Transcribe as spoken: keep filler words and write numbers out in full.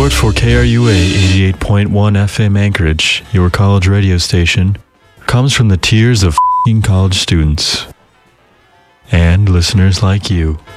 Support for K R U A eighty-eight point one F M Anchorage, your college radio station, comes from the tears of f***ing college students and listeners like you.